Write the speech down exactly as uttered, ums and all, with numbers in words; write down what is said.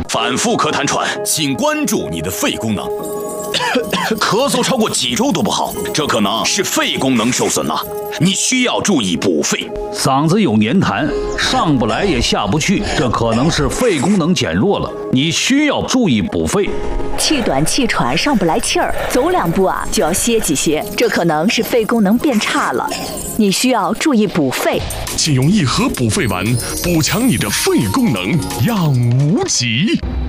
反复咳痰喘， 请关注你的肺功能。 咳嗽超过几周都不好，这可能是肺功能受损了，你需要注意补肺。 嗓子有黏痰，上不来也下不去，这可能是肺功能减弱了，你需要注意补肺。 气短气喘，上不来气儿，走两步啊就要歇几歇，这可能是肺功能变差了，你需要注意补肺。 请用一盒补肺丸补强你的肺功能，让无极。